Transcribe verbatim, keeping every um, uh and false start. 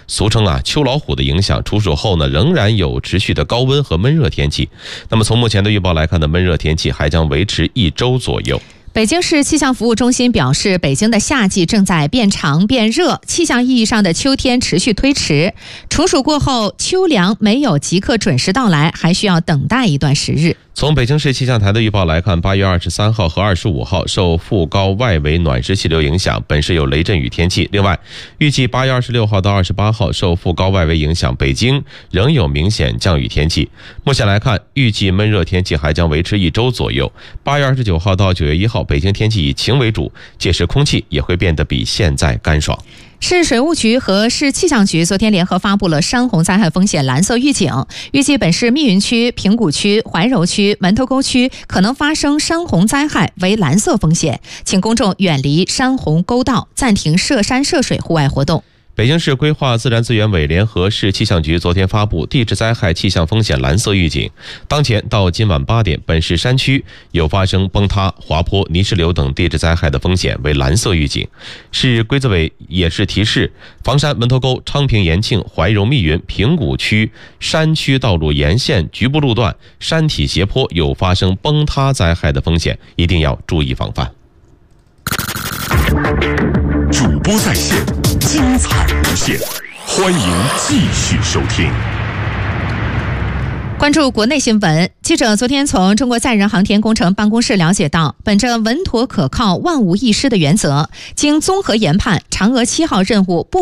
俗称啊秋老虎的影响，处暑后呢仍然有持续的高温和闷热天气。那么从目前的预报来看呢，闷热天气还将维持一周左右。 北京市气象服务中心表示，北京的夏季正在变长变热，气象意义上的秋天持续推迟。处暑过后，秋凉没有即刻准时到来，还需要等待一段时日。 从北京市气象台的预报来看，八月二十三号和二十五号受副高外围暖湿气流影响，本市有雷阵雨天气。另外，预计八月二十六号到二十八号受副高外围影响，北京仍有明显降雨天气。目前来看，预计闷热天气还将维持一周左右。八月二十九号到九月一号，北京天气以晴为主，届时空气也会变得比现在干爽。 市水务局和市气象局昨天联合发布了山洪灾害风险蓝色预警，预计本市密云区、平谷区、怀柔区、门头沟区可能发生山洪灾害为蓝色风险，请公众远离山洪沟道，暂停涉山涉水户外活动。 北京市规划自然资源委联合市气象局昨天发布地质灾害气象风险蓝色预警。当前到今晚八点，本市山区有发生崩塌、滑坡、泥石流等地质灾害的风险为蓝色预警。市规资委也是提示，房山、门头沟、昌平、延庆、怀柔、密云、平谷区山区道路沿线局部路段山体斜坡有发生崩塌灾害的风险，一定要注意防范。 主播在线，精彩无限，欢迎继续收听。 关注国内新闻，记者昨天从中国载人航天工程办公室了解到，本着稳妥可靠、万无一失的原则，经综合研判，嫦娥七号任务不